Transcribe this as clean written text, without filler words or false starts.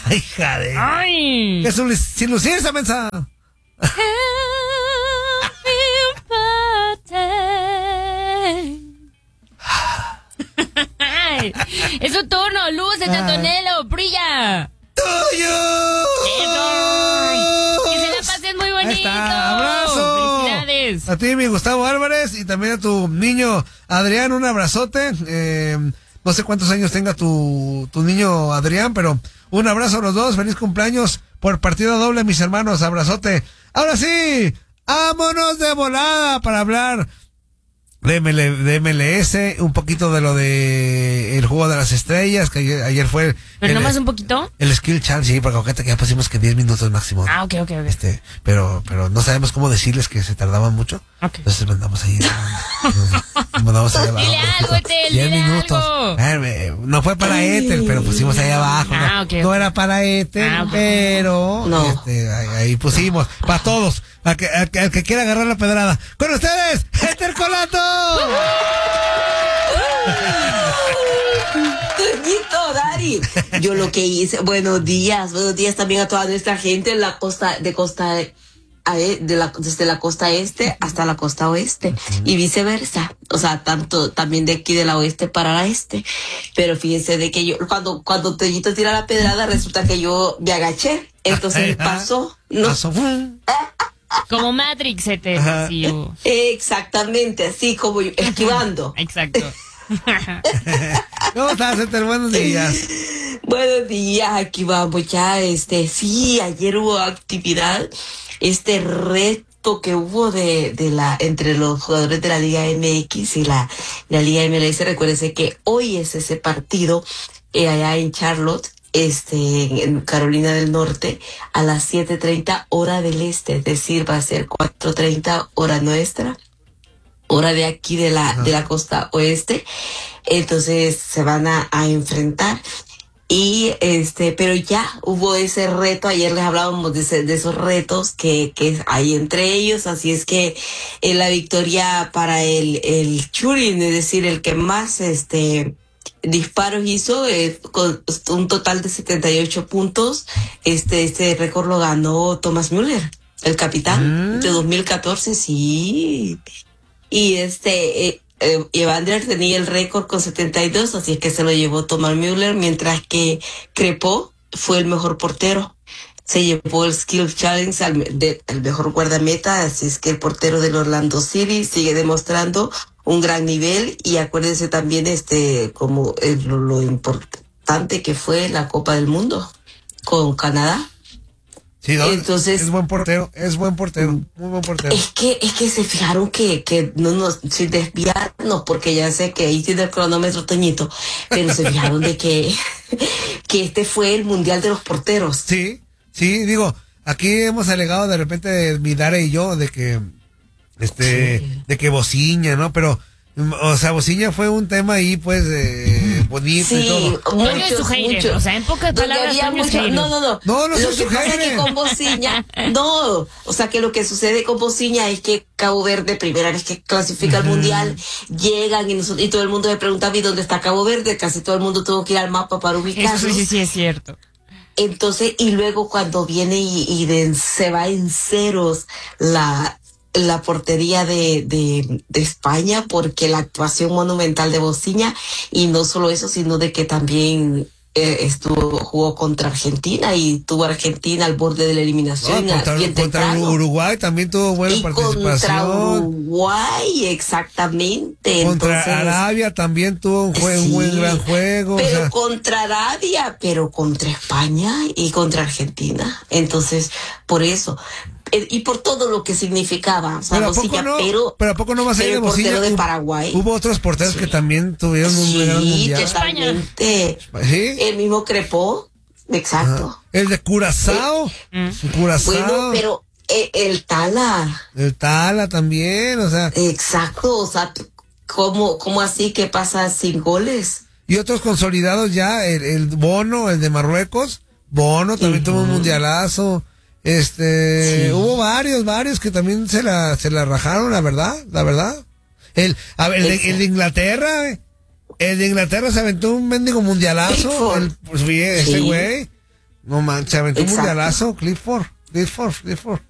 Hija de... ¡Ay! Que sin lucir esa mensa. Es su turno, Luz, el Antonello, brilla. ¡Tuyo! ¡Eso! Que se la pasen muy bonito. Ahí está, abrazo. Felicidades. A ti, mi Gustavo Álvarez, y también a tu niño Adrián, un abrazote. No sé cuántos años tenga tu niño Adrián, pero un abrazo a los dos. Feliz cumpleaños por partida doble, mis hermanos. Abrazote. Ahora sí, vámonos de volada para hablar de MLS, un poquito de lo de el juego de las estrellas, que ayer fue... ¿Pero nomás un poquito? El Skill Challenge, sí, porque acuérdate que ya pusimos que 10 minutos máximo. Ah, ok. Pero no sabemos cómo decirles que se tardaban mucho. Okay. Entonces mandamos ahí. Mandamos ahí abajo. Dile algo, Etel, 10 dile minutos. algo. No fue para Etel, pero pusimos ahí abajo. No era para Etel, pero no. Ahí pusimos. Para todos. Al que quiera agarrar la pedrada. Con ustedes, Etel Colato. Toñito, Dari. Yo lo que hice, buenos días también a toda nuestra gente en la costa, desde la costa este hasta la costa oeste y viceversa, o sea, también de aquí de la oeste para la este. Pero fíjense de que yo cuando Toñito tira la pedrada resulta que yo me agaché, entonces pasó. Como Matrix, sí, exactamente, así como yo, esquivando. Exacto. ¿Cómo estás, Etel? Buenos días. Buenos días, aquí vamos ya, sí, ayer hubo actividad, reto que hubo entre los jugadores de la Liga MX y la Liga MLS. Recuérdense que hoy es ese partido, allá en Charlotte, en Carolina del Norte, a las 7:30 hora del este, es decir, va a ser 4:30 hora nuestra, hora de aquí de la costa oeste. Entonces se van a enfrentar y pero ya hubo ese reto. Ayer les hablábamos de esos retos que hay entre ellos, así es que la victoria para el Churin, es decir, el que más disparos hizo, con un total de 78 puntos. Este récord lo ganó Thomas Müller, el capitán de 2014, sí. Y Evander tenía el récord con 72, así es que se lo llevó Thomas Müller, mientras que Crepó fue el mejor portero. Se llevó el Skill Challenge al mejor guardameta, así es que el portero del Orlando City sigue demostrando un gran nivel. Y acuérdense también como lo importante que fue la Copa del Mundo con Canadá. Sí, entonces es buen portero, muy buen portero. Es que se fijaron que no nos, sin desviarnos, porque ya sé que ahí tiene el cronómetro Toñito, pero se fijaron de que este fue el mundial de los porteros. Sí, digo, aquí hemos alegado de repente Midare y yo de que de que Bociña, ¿no? Pero o sea, Bociña fue un tema ahí, pues, bonito, sí, y todo. Toño es su hater, o sea, en pocas palabras, Toño es hater. No lo que pasa es que con Bociña, o sea, que lo que sucede con Bociña es que Cabo Verde, primera vez que clasifica al mundial, llegan y todo el mundo le pregunta, ¿y dónde está Cabo Verde? Casi todo el mundo tuvo que ir al mapa para ubicarlo. Eso sí es cierto. Entonces, y luego cuando viene se va en ceros la portería de España, porque la actuación monumental de Bociña, y no solo eso, sino de que también jugó contra Argentina y tuvo Argentina al borde de la eliminación. Contra Uruguay también tuvo buena participación. Contra Uruguay, exactamente. Contra Arabia también tuvo un buen gran juego. Pero contra Arabia, pero contra España y contra Argentina. Entonces, por eso. Y por todo lo que significaba, o sea, pero ¿a poco no va a ser el Bociña? portero de Paraguay. Hubo otros porteros que también tuvieron un gran mundial. Totalmente. ¿Sí? El mismo Crepó, exacto. Ajá. El de Curazao. Curazao. Bueno, pero el Tala. El Tala también, o sea. Exacto, o sea, ¿cómo así que pasa sin goles? Y otros consolidados ya, el Bono, el de Marruecos. Bono también tuvo un mundialazo. Hubo varios que también se la rajaron, la verdad. El de Inglaterra, el de Inglaterra se aventó un mendigo mundialazo, ese güey. No manches, aventó un Exacto. mundialazo, Clifford.